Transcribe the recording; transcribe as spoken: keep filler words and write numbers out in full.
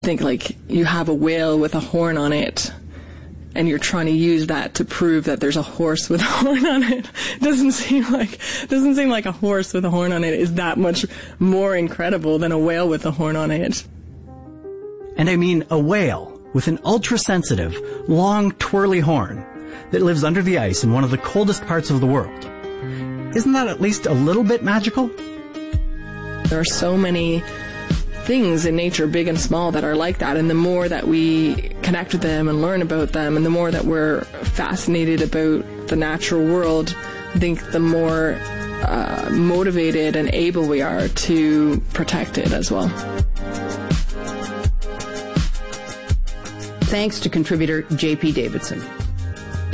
Think like you have a whale with a horn on it, and you're trying to use that to prove that there's a horse with a horn on it. Doesn't seem like doesn't seem like a horse with a horn on it is that much more incredible than a whale with a horn on it. And I mean a whale with an ultra-sensitive, long, twirly horn that lives under the ice in one of the coldest parts of the world. Isn't that at least a little bit magical? There are so many things in nature, big and small, that are like that, and the more that we connect with them and learn about them, and the more that we're fascinated about the natural world, I think the more uh, motivated and able we are to protect it as well. Thanks to contributor J P Davidson.